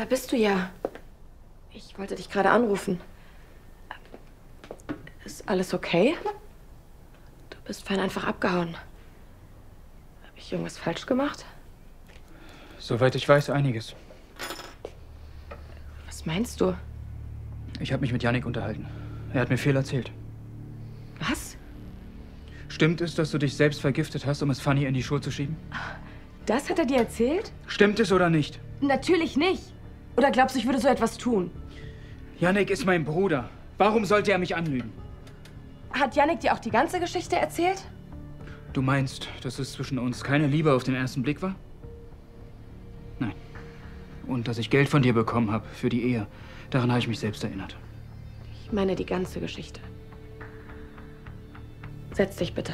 da bist du ja. Ich wollte dich gerade anrufen. Ist alles okay? Du bist vorhin einfach abgehauen. Habe ich irgendwas falsch gemacht? Soweit ich weiß, einiges. Was meinst du? Ich habe mich mit Jannik unterhalten. Er hat mir viel erzählt. Was? Stimmt es, dass du dich selbst vergiftet hast, um es Fanny in die Schuld zu schieben? Das hat er dir erzählt? Stimmt es oder nicht? Natürlich nicht. Oder glaubst du, ich würde so etwas tun? Jannik ist mein Bruder. Warum sollte er mich anlügen? Hat Jannik dir auch die ganze Geschichte erzählt? Du meinst, dass es zwischen uns keine Liebe auf den ersten Blick war? Nein. Und dass ich Geld von dir bekommen habe für die Ehe. Daran habe ich mich selbst erinnert. Ich meine die ganze Geschichte. Setz dich bitte.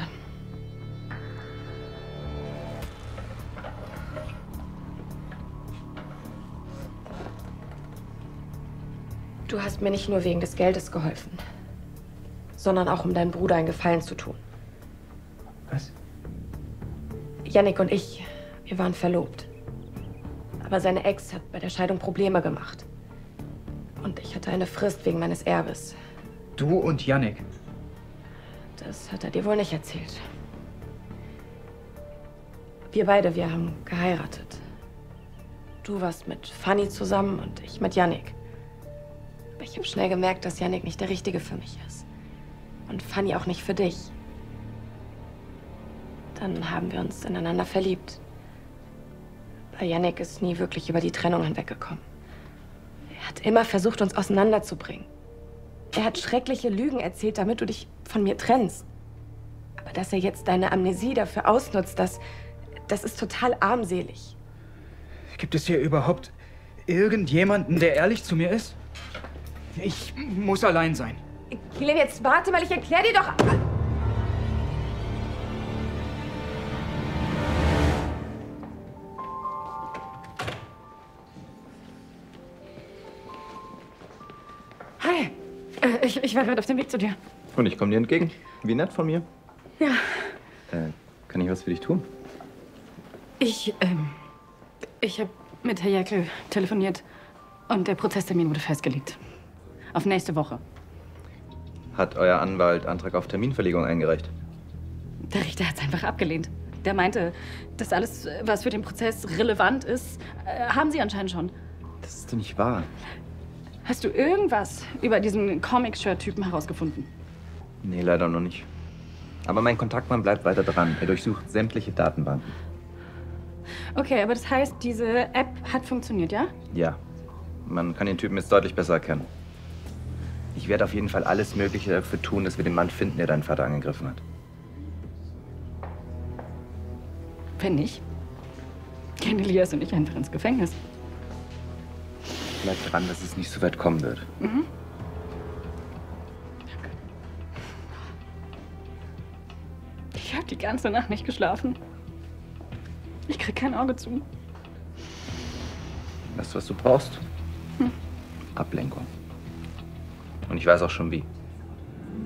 Du hast mir nicht nur wegen des Geldes geholfen, sondern auch, um deinem Bruder einen Gefallen zu tun. Was? Jannik und ich, wir waren verlobt. Aber seine Ex hat bei der Scheidung Probleme gemacht. Und ich hatte eine Frist wegen meines Erbes. Du und Jannik? Das hat er dir wohl nicht erzählt. Wir beide, wir haben geheiratet. Du warst mit Fanny zusammen und ich mit Jannik. Aber ich habe schnell gemerkt, dass Jannik nicht der Richtige für mich ist. Und Fanny auch nicht für dich. Dann haben wir uns ineinander verliebt. Aber Jannik ist nie wirklich über die Trennung hinweggekommen. Er hat immer versucht, uns auseinanderzubringen. Er hat schreckliche Lügen erzählt, damit du dich von mir trennst. Aber dass er jetzt deine Amnesie dafür ausnutzt, das ist total armselig. Gibt es hier überhaupt irgendjemanden, der ehrlich zu mir ist? Ich muss allein sein. Kilian, jetzt warte mal, ich erkläre dir doch... Hi, ich war gerade auf dem Weg zu dir. Und ich komme dir entgegen. Wie nett von mir. Ja. Kann ich was für dich tun? Ich habe mit Herr Jäckel telefoniert und der Prozesstermin wurde festgelegt. Auf nächste Woche. Hat euer Anwalt Antrag auf Terminverlegung eingereicht? Der Richter hat es einfach abgelehnt. Der meinte, dass alles, was für den Prozess relevant ist, haben Sie anscheinend schon. Das ist doch nicht wahr. Hast du irgendwas über diesen Comic-Shirt-Typen herausgefunden? Nee, leider noch nicht. Aber mein Kontaktmann bleibt weiter dran. Er durchsucht sämtliche Datenbanken. Okay, aber das heißt, diese App hat funktioniert, ja? Ja. Man kann den Typen jetzt deutlich besser erkennen. Ich werde auf jeden Fall alles Mögliche dafür tun, dass wir den Mann finden, der deinen Vater angegriffen hat. Wenn nicht, gehen Elias und ich einfach ins Gefängnis. Bleib dran, dass es nicht so weit kommen wird. Mhm. Ich habe die ganze Nacht nicht geschlafen. Ich krieg kein Auge zu. Weißt du, was du brauchst? Ablenkung. Und ich weiß auch schon wie.